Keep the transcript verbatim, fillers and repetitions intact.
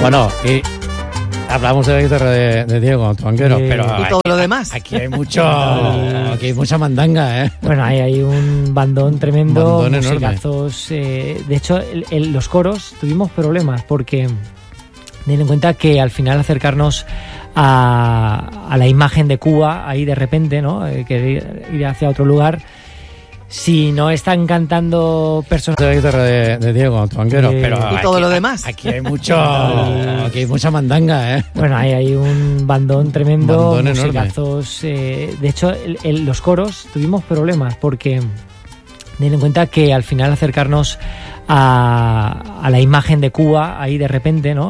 Bueno, y hablamos de la guitarra de, de Diego Tuanquero, Eh, pero y aquí, todo lo demás. Aquí hay mucho, aquí hay mucha mandanga, ¿eh? Bueno, ahí hay un bandón tremendo, Bandón enorme. musicazos. Eh, de hecho, el, el, los coros tuvimos problemas porque ten en cuenta que al final acercarnos a, a la imagen de Cuba, ahí de repente, ¿no? Eh, que ir hacia otro lugar. Si no están cantando personas de la guitarra de, de Diego Tuanquero, Eh, pero y aquí, todo lo demás. Aquí hay mucho, aquí hay mucha mandanga, ¿eh? Bueno, ahí hay un bandón tremendo, Bandón enorme. musicazos. Eh, de hecho, el, el, los coros tuvimos problemas porque ten en cuenta que al final acercarnos a, a la imagen de Cuba, ahí de repente, ¿no?